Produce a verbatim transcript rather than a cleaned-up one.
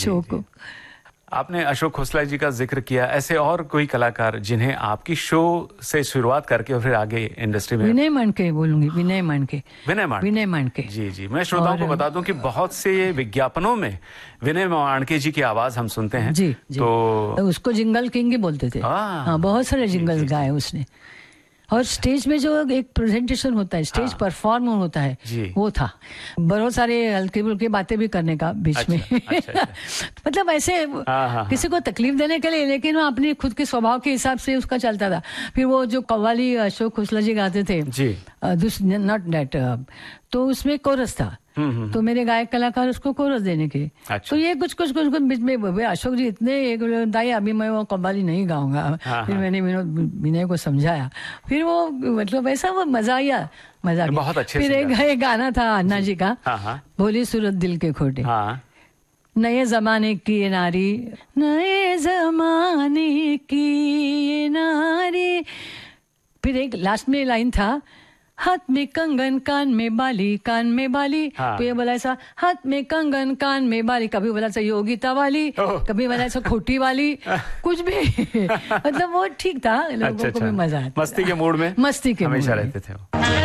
Show को। आपने अशोक खोसला जी का जिक्र किया, ऐसे और कोई कलाकार जिन्हें आपकी शो से शुरुआत करके फिर आगे इंडस्ट्री में? विनय मांडके बोलूंगी, विनय मांडके। विनय मांडके विनय मांडके जी जी। मैं श्रोताओं को बता दूं कि बहुत से विज्ञापनों में विनय मांडके जी की आवाज हम सुनते हैं जी, जी। तो उसको जिंगल किंग ही बोलते थे। हाँ, बहुत सारे जिंगल्स गाए उसने। और स्टेज में जो एक प्रेजेंटेशन होता है, स्टेज हाँ। परफॉर्म होता है, वो था। बहुत सारे हल्के बुल्के बातें भी करने का बीच अच्छा, में अच्छा, अच्छा। मतलब ऐसे हाँ, हाँ, किसी को तकलीफ देने के लिए, लेकिन वो अपनी खुद के स्वभाव के हिसाब से उसका चलता था। फिर वो जो कव्वाली अशोक खोसला जी गाते थे, नॉट दैट, तो उसमें कोरस था। तो मेरे गायक कलाकार उसको कोरस देने के। अच्छा। तो ये कुछ कुछ कुछ कुछ बीच में अशोक जी इतने एक दाई अभी मैं वो कव्वाली नहीं गाऊंगा। हाँ, फिर हाँ। मैंने विनय को समझाया, फिर वो मतलब ऐसा वो मजा आया, मजा बहुत अच्छे। फिर एक, एक गाना था अन्ना जी का, हाँ, हाँ। भोली सूरत दिल के खोटे। हाँ। नए जमाने की ये नारी, नए जमाने की ये नारी। फिर एक लास्ट में लाइन था, हाथ में कंगन कान में बाली, कान में बाली। हाँ। तो ये बोला ऐसा, हाथ में कंगन कान में बाली। कभी बोला ऐसा योगिता वाली, कभी बोला ऐसा खोटी वाली, कुछ भी मतलब वो ठीक था, लोगों अच्छा, को भी मजा आता। मस्ती के मूड में मस्ती के हमेशा रहते थे।